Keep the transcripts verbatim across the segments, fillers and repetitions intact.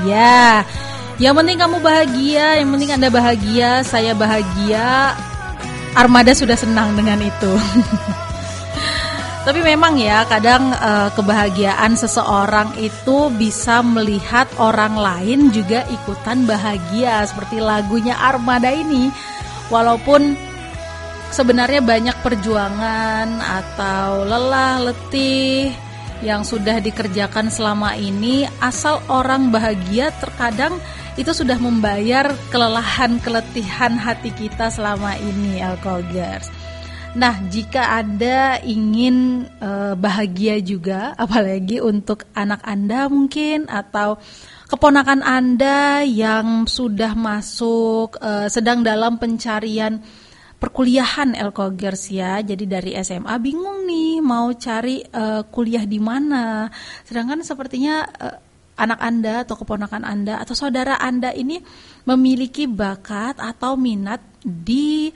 bahagia. Yang penting kamu bahagia, yang penting Anda bahagia, saya bahagia. Armada sudah senang dengan itu. Tapi memang ya kadang uh, kebahagiaan seseorang itu bisa melihat orang lain juga ikutan bahagia, seperti lagunya Armada ini. Walaupun sebenarnya banyak perjuangan atau lelah letih yang sudah dikerjakan selama ini, asal orang bahagia terkadang itu sudah membayar kelelahan keletihan hati kita selama ini, Elkogers. Nah, jika Anda ingin uh, bahagia juga, apalagi untuk anak Anda mungkin, atau keponakan Anda yang sudah masuk, uh, sedang dalam pencarian perkuliahan Elkogers ya, jadi dari S M A bingung nih mau cari uh, kuliah di mana, sedangkan sepertinya uh, anak Anda atau keponakan Anda atau saudara Anda ini memiliki bakat atau minat di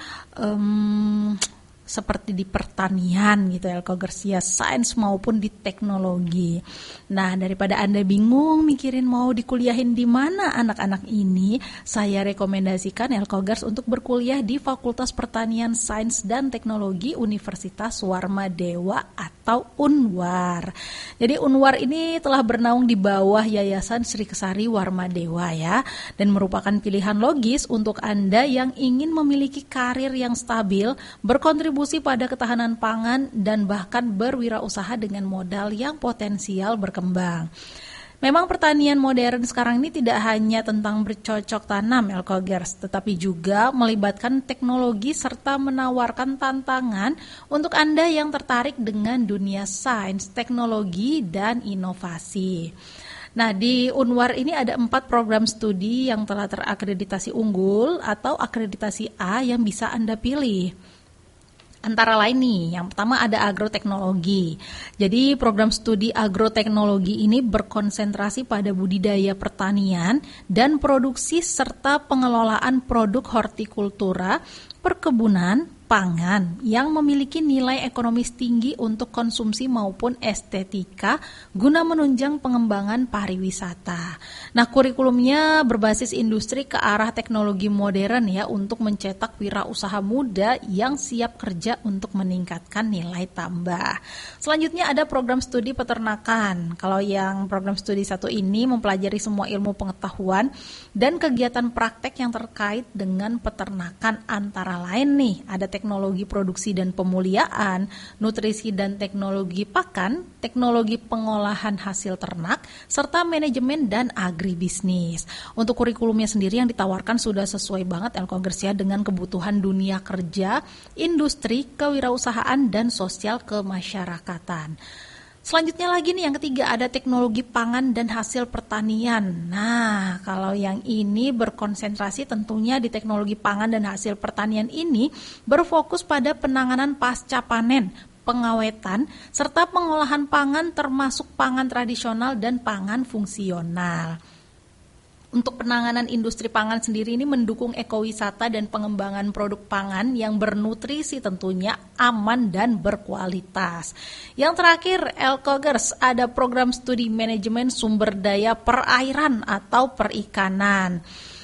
um, seperti di pertanian gitu Elkogers ya, sains maupun di teknologi. Nah, daripada Anda bingung mikirin mau dikuliahin di mana anak-anak ini, saya rekomendasikan Elkogers untuk berkuliah di Fakultas Pertanian Sains dan Teknologi Universitas Warmadewa atau Unwar. Jadi Unwar ini telah bernaung di bawah Yayasan Sri Kesari Warmadewa ya, dan merupakan pilihan logis untuk Anda yang ingin memiliki karir yang stabil, berkontribusi pada ketahanan pangan, dan bahkan berwirausaha dengan modal yang potensial berkembang. Memang pertanian modern sekarang ini tidak hanya tentang bercocok tanam Elkogers, tetapi juga melibatkan teknologi serta menawarkan tantangan untuk Anda yang tertarik dengan dunia sains, teknologi, dan inovasi. Nah, di Unwar ini ada empat program studi yang telah terakreditasi unggul atau akreditasi A yang bisa Anda pilih. Antara lain nih, yang pertama ada agroteknologi. Jadi program studi agroteknologi ini berkonsentrasi pada budidaya pertanian dan produksi serta pengelolaan produk hortikultura, perkebunan, pangan yang memiliki nilai ekonomis tinggi untuk konsumsi maupun estetika guna menunjang pengembangan pariwisata. Nah, kurikulumnya berbasis industri ke arah teknologi modern ya, untuk mencetak wirausaha muda yang siap kerja untuk meningkatkan nilai tambah. Selanjutnya ada program studi peternakan. Kalau yang program studi satu ini mempelajari semua ilmu pengetahuan dan kegiatan praktek yang terkait dengan peternakan, antara lain nih ada teknologi produksi dan pemuliaan, nutrisi dan teknologi pakan, teknologi pengolahan hasil ternak, serta manajemen dan agribisnis. Untuk kurikulumnya sendiri yang ditawarkan sudah sesuai banget Elkogers ya dengan kebutuhan dunia kerja, industri, kewirausahaan, dan sosial kemasyarakatan. Selanjutnya lagi nih yang ketiga ada teknologi pangan dan hasil pertanian. Nah, kalau yang ini berkonsentrasi tentunya di teknologi pangan dan hasil pertanian ini berfokus pada penanganan pasca panen, pengawetan, serta pengolahan pangan termasuk pangan tradisional dan pangan fungsional. Untuk penanganan industri pangan sendiri ini mendukung ekowisata dan pengembangan produk pangan yang bernutrisi tentunya aman dan berkualitas. Yang terakhir, Elkogers ada program studi manajemen sumber daya perairan atau perikanan.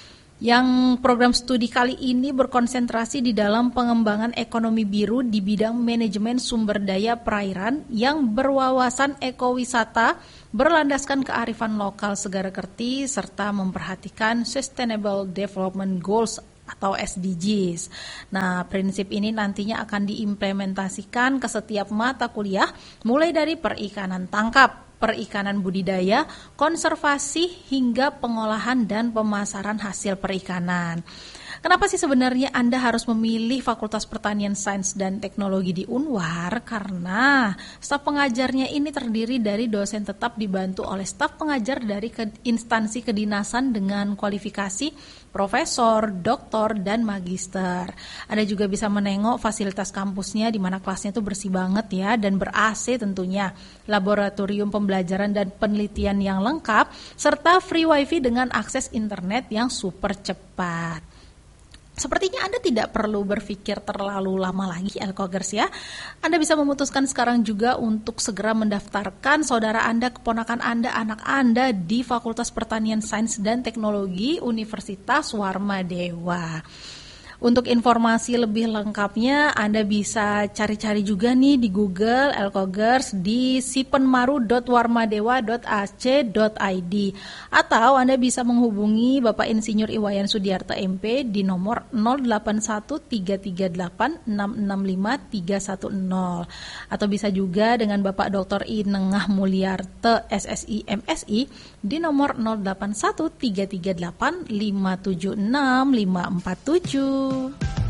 Yang program studi kali ini berkonsentrasi di dalam pengembangan ekonomi biru di bidang manajemen sumber daya perairan yang berwawasan ekowisata, berlandaskan kearifan lokal segara kerti, serta memperhatikan Sustainable Development Goals atau S D Gs. Nah, prinsip ini nantinya akan diimplementasikan ke setiap mata kuliah, mulai dari perikanan tangkap, perikanan budidaya, konservasi, hingga pengolahan dan pemasaran hasil perikanan. Kenapa sih sebenarnya Anda harus memilih Fakultas Pertanian Sains dan Teknologi di Unwar? Karena staf pengajarnya ini terdiri dari dosen tetap dibantu oleh staf pengajar dari ke- instansi kedinasan dengan kualifikasi profesor, doktor, dan magister. Anda juga bisa menengok fasilitas kampusnya di mana kelasnya itu bersih banget ya dan ber-A C tentunya, laboratorium pembelajaran dan penelitian yang lengkap, serta free wifi dengan akses internet yang super cepat. Sepertinya Anda tidak perlu berpikir terlalu lama lagi, Elkogers ya. Anda bisa memutuskan sekarang juga untuk segera mendaftarkan saudara Anda, keponakan Anda, anak Anda di Fakultas Pertanian Sains dan Teknologi Universitas Warmadewa. Untuk informasi lebih lengkapnya, Anda bisa cari-cari juga nih di Google Elkogers di sipenmaru dot warmadewa dot a c dot i d atau Anda bisa menghubungi Bapak Insinyur Iwayan Sudiarto M P di nomor nol delapan satu tiga tiga delapan enam enam lima tiga satu nol atau bisa juga dengan Bapak Doktor I Nengah Mulyarte S S I M Si di nomor nol delapan satu tiga tiga delapan lima tujuh enam lima empat tujuh.